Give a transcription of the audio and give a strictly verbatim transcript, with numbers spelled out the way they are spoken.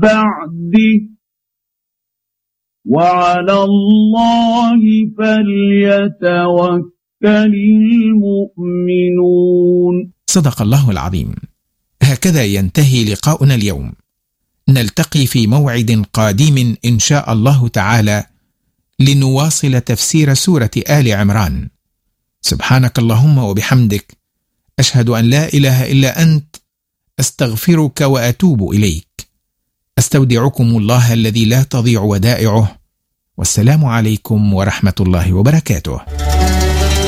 بعده وعلى الله فليتوكل المؤمنون. صدق الله العظيم. هكذا ينتهي لقاؤنا اليوم، نلتقي في موعد قادم إن شاء الله تعالى لنواصل تفسير سورة آل عمران. سبحانك اللهم وبحمدك، أشهد أن لا إله إلا أنت، أستغفرك وأتوب إليك. أستودعكم الله الذي لا تضيع ودائعه، والسلام عليكم ورحمة الله وبركاته.